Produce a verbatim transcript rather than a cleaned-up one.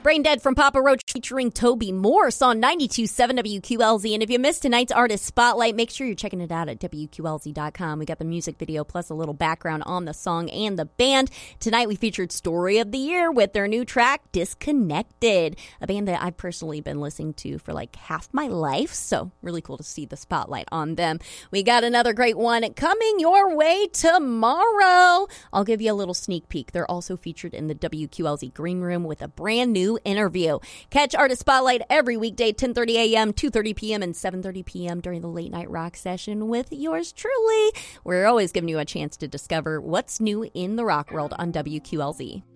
Brain Dead from Papa Roach featuring Toby Morse on ninety-two point seven W Q L Z. And if you missed tonight's Artist Spotlight, make sure you're checking it out at W Q L Z dot com. We got the music video plus a little background on the song and the band. Tonight we featured Story of the Year with their new track, Disconnected, a band that I've personally been listening to for like half my life. So really cool to see the spotlight on them. We got another great one coming your way tomorrow. I'll give you a little sneak peek. They're also featured in the W Q L Z Green Room with a brand new interview. Catch Artist Spotlight every weekday, ten thirty a.m., two thirty p.m., and seven thirty p.m. during the late night rock session with yours truly. We're always giving you a chance to discover what's new in the rock world on W Q L Z.